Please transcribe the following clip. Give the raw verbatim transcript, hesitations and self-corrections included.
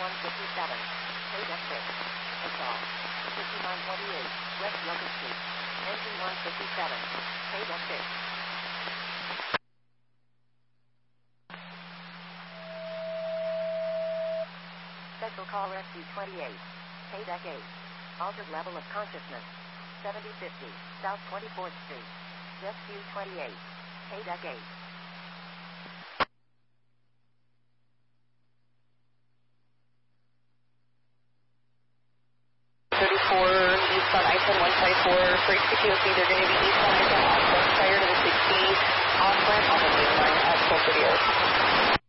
fifty-one fifty-seven. Page exit. Assault. fifty-nine twenty-eight. West Locust Street. Engine one fifty-seven. Page exit. Special call Rescue twenty-eight. Page eight. Altered level of consciousness. seventy fifty. South twenty-fourth Street. Rescue twenty-eight. Page eight. thirty-four eastbound I ten one twenty-four for H P T O C, they're going to be eastbound I ten off prior to the sixty off ramp on the main line at twelve thirty.